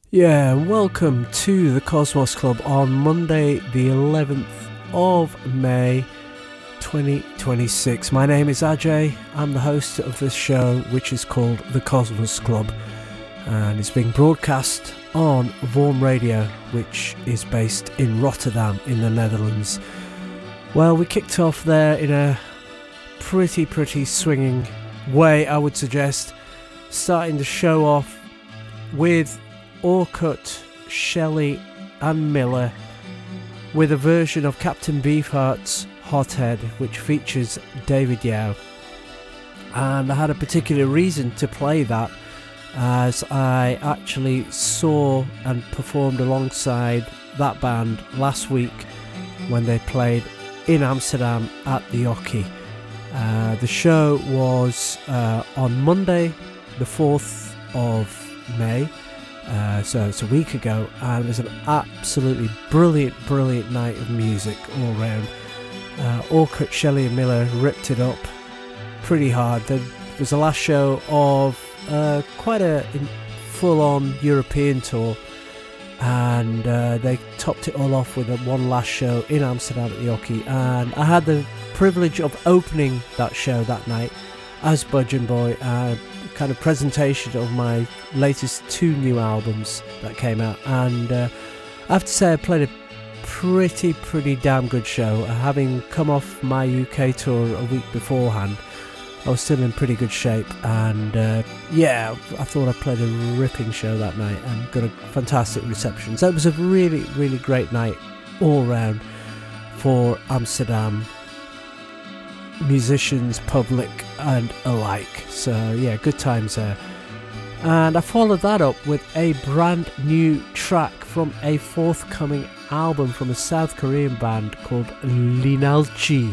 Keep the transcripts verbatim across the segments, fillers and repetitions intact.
Yeah, welcome to the Cosmos Club on Monday, the eleventh of May, twenty twenty-six. My name is Ajay. I'm the host of this show, which is called the Cosmos Club, and it's being broadcast on Vorm Radio, which is based in Rotterdam in the Netherlands. Well, we kicked off there in a pretty, pretty swinging way, I would suggest, starting the show off with Orkut, Shelley and Miller with a version of Captain Beefheart's Hothead, which features David Yow. And I had a particular reason to play that, as I actually saw and performed alongside that band last week when they played in Amsterdam at the Oki. Uh, the show was uh, on Monday the fourth of May. Uh, so it's a week ago, and it was an absolutely brilliant, brilliant night of music all round. Uh, Orkut, Shelley and Miller ripped it up pretty hard. There was the last show of uh, quite a full-on European tour, and uh, they topped it all off with a one last show in Amsterdam at the Oki, and I had the privilege of opening that show that night as Budgeon Boy, uh, kind of presentation of my latest two new albums that came out, and uh, I have to say I played a pretty pretty damn good show. Having come off my U K tour a week beforehand, I was still in pretty good shape, and uh, yeah, I thought I played a ripping show that night and got a fantastic reception. So it was a really really great night all round for Amsterdam musicians, public and alike. So yeah, good times there. And I followed that up with a brand new track from a forthcoming album from a South Korean band called Linalchi,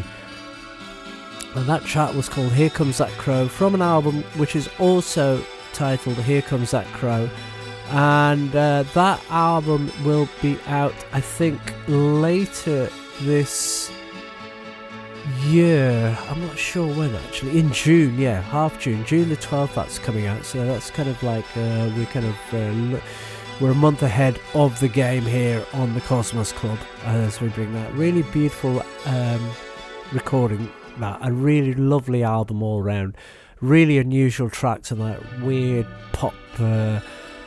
and that track was called Here Comes That Crow, from an album which is also titled Here Comes That Crow, and uh, that album will be out I think later this year. I'm not sure when, actually. In June, yeah, half June, June the twelfth. That's coming out. So that's kind of like uh, we're kind of uh, l- we're a month ahead of the game here on the Cosmos Club as we bring that really beautiful um, recording. That a really lovely album all round. Really unusual tracks and like weird pop uh,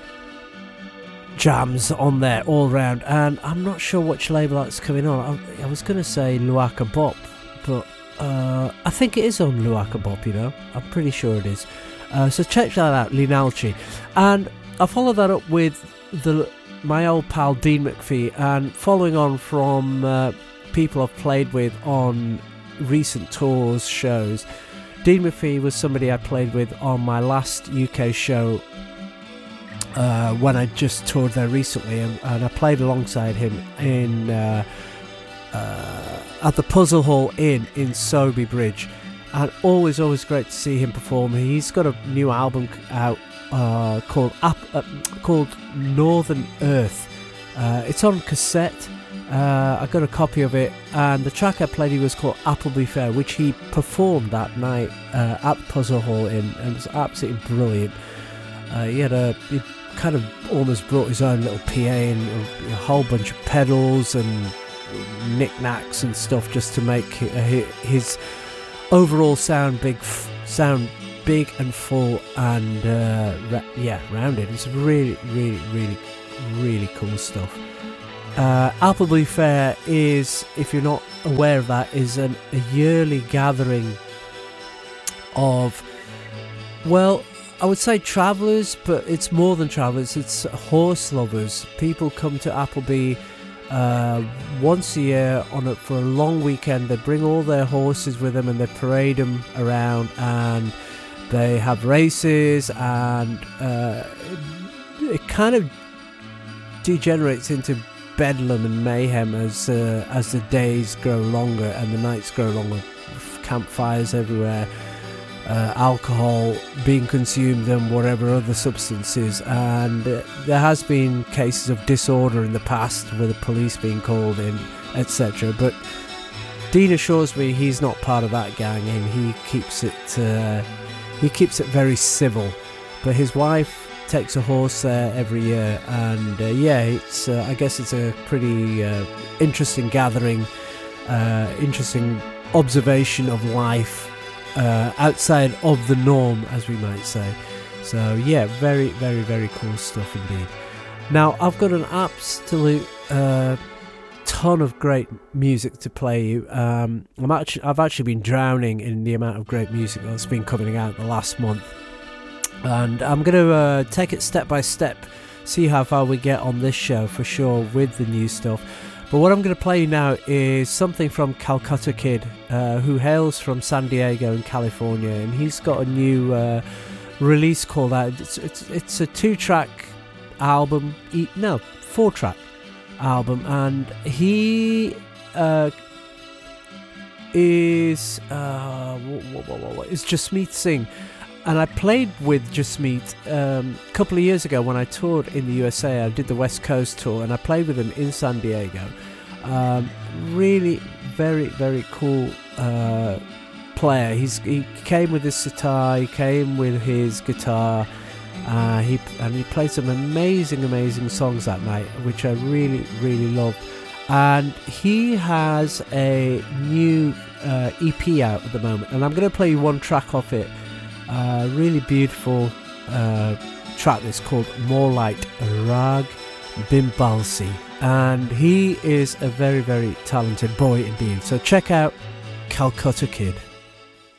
jams on there all round. And I'm not sure which label that's coming on. I, I was going to say Luaka Bop, but uh, I think it is on Luaka Bop, you know. I'm pretty sure it is. Uh, so check that out, Linalchi. And I followed that up with the my old pal Dean McPhee, and following on from uh, people I've played with on recent tours, shows. Dean McPhee was somebody I played with on my last U K show uh, when I just toured there recently, and, and I played alongside him in... Uh, Uh, at the Puzzle Hall Inn in Soby Bridge, and always always great to see him perform. He's got a new album out uh, called Ap- uh, called Northern Earth. Uh, it's on cassette. uh, I got a copy of it, and the track I played was called Appleby Fair, which he performed that night uh, at the Puzzle Hall Inn, and it was absolutely brilliant. Uh, he had a he kind of almost brought his own little P A and a, a whole bunch of pedals and knickknacks and stuff just to make his overall sound big, sound big and full and uh, ra- yeah, rounded. It's really, really, really, really cool stuff. Uh, Appleby Fair is, if you're not aware of that, is an, a yearly gathering of, well, I would say travellers, but it's more than travellers. It's horse lovers. People come to Appleby Uh, once a year on a, for a long weekend. They bring all their horses with them and they parade them around, and they have races, and uh, it, it kind of degenerates into bedlam and mayhem as uh, as the days grow longer and the nights grow longer. Campfires everywhere, uh, alcohol being consumed and whatever other substances, and uh, there has been cases of disorder in the past with the police being called in, et cetera. But Dean assures me he's not part of that gang, and he keeps it uh, he keeps it very civil. But his wife takes a horse there every year, and uh, yeah, it's uh, I guess it's a pretty uh, interesting gathering, uh, interesting observation of life uh, outside of the norm, as we might say. So yeah, very, very, very cool stuff indeed. Now, I've got an absolute uh, ton of great music to play you. Um, I'm actually, I've actually been drowning in the amount of great music that's been coming out the last month. And I'm going to uh, take it step by step, see how far we get on this show for sure with the new stuff. But what I'm going to play you now is something from Calcutta Kid, uh, who hails from San Diego in California. And he's got a new uh, release called out. It's, it's, it's a two-track album, no, four-track album, and he uh, is uh, what, what, what, what, it's Jasmeet Singh, and I played with Jasmeet um, a couple of years ago when I toured in the U S A. I did the West Coast tour, and I played with him in San Diego. Um, really, very, very cool uh, player. He's he came with his sitar, he came with his guitar. Uh, he and he played some amazing, amazing songs that night, which I really, really love. And he has a new uh, E P out at the moment, and I'm going to play you one track off it. Uh, really beautiful uh, track that's called More Light, Rag Bimbalsi, and he is a very, very talented boy indeed. So check out Calcutta Kid.